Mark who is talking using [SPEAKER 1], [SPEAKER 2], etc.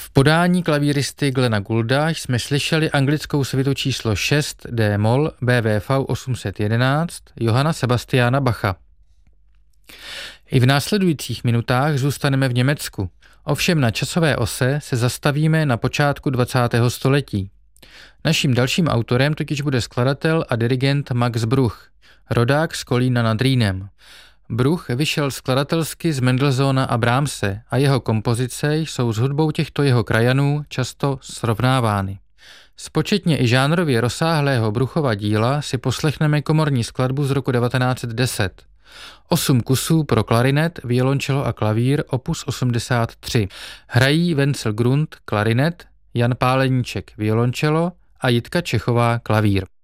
[SPEAKER 1] V podání klavíristy Glena Goulda jsme slyšeli anglickou svitu číslo 6 D-moll BWV 811 Johanna Sebastiana Bacha. I v následujících minutách zůstaneme v Německu, ovšem na časové ose se zastavíme na počátku 20. století. Naším dalším autorem totiž bude skladatel a dirigent Max Bruch, rodák z Kolína nad Rýnem. Bruch vyšel skladatelsky z Mendelssohna a Brahmse a jeho kompozice jsou s hudbou těchto jeho krajanů často srovnávány. Z početně i žánrově rozsáhlého Bruchova díla si poslechneme komorní skladbu z roku 1910. 8 kusů pro klarinet, violončelo a klavír opus 83. Hrají Wenzel Grund klarinet, Jan Páleníček violončelo a Jitka Čechová klavír.